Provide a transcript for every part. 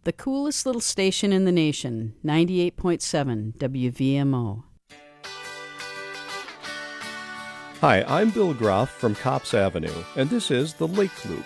the coolest little station in the nation, 98.7 WVMO. Hi, I'm Bill Groff from Copps Avenue, and this is The Lake Loop.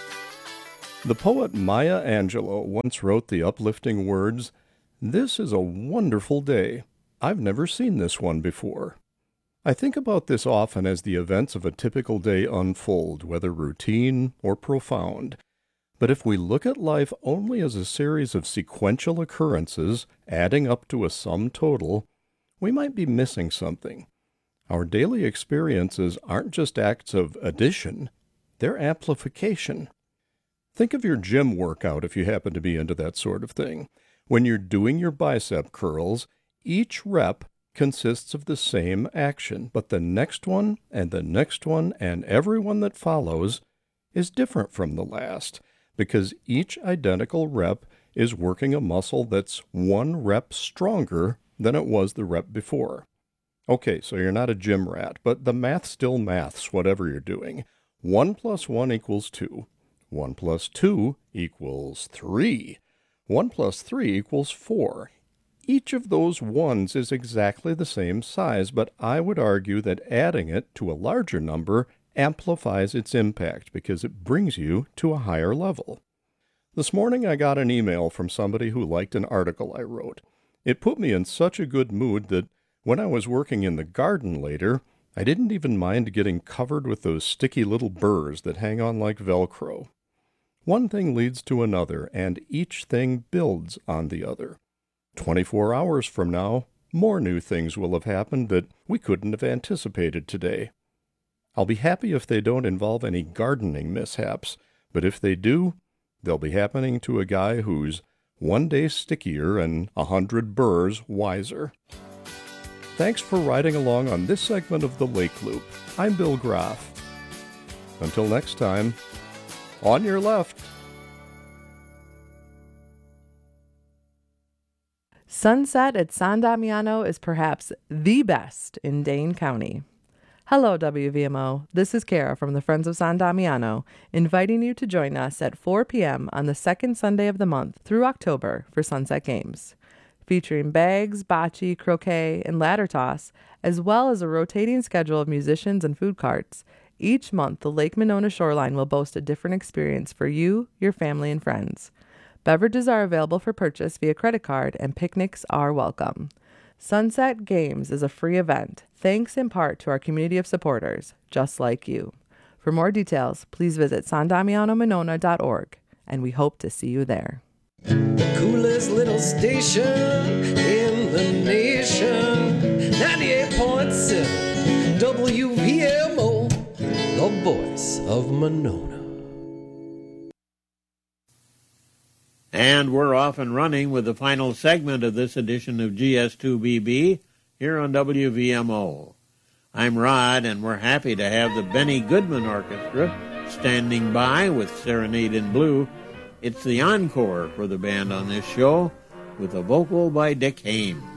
The poet Maya Angelou once wrote the uplifting words, "This is a wonderful day. I've never seen this one before." I think about this often as the events of a typical day unfold, whether routine or profound. But if we look at life only as a series of sequential occurrences adding up to a sum total, we might be missing something. Our daily experiences aren't just acts of addition, they're amplification. Think of your gym workout if you happen to be into that sort of thing. When you're doing your bicep curls, each rep consists of the same action, but the next one and the next one and every one that follows is different from the last, because each identical rep is working a muscle that's one rep stronger than it was the rep before. Okay, so you're not a gym rat, but the math still maths whatever you're doing. 1 + 1 = 2. 1 + 2 = 3. 1 + 3 = 4. Each of those ones is exactly the same size, but I would argue that adding it to a larger number amplifies its impact because it brings you to a higher level. This morning I got an email from somebody who liked an article I wrote. It put me in such a good mood that when I was working in the garden later, I didn't even mind getting covered with those sticky little burrs that hang on like Velcro. One thing leads to another, and each thing builds on the other. 24 hours from now, more new things will have happened that we couldn't have anticipated today. I'll be happy if they don't involve any gardening mishaps, but if they do, they'll be happening to a guy who's one day stickier and 100 burrs wiser. Thanks for riding along on this segment of The Lake Loop. I'm Bill Groff. Until next time, on your left. Sunset at San Damiano is perhaps the best in Dane County. Hello, WVMO. This is Kara from the Friends of San Damiano, inviting you to join us at 4 p.m. on the second Sunday of the month through October for Sunset Games, featuring bags, bocce, croquet, and ladder toss, as well as a rotating schedule of musicians and food carts. Each month, the Lake Monona shoreline will boast a different experience for you, your family, and friends. Beverages are available for purchase via credit card, and picnics are welcome. Sunset Games is a free event, thanks in part to our community of supporters, just like you. For more details, please visit sandamianomonona.org, and we hope to see you there. The coolest little station in the nation, 98.7 WVMO, the voice of Monona. And we're off and running with the final segment of this edition of GS2BB here on WVMO. I'm Rod, and we're happy to have the Benny Goodman Orchestra standing by with Serenade in Blue. It's the encore for the band on this show with a vocal by Dick Haymes.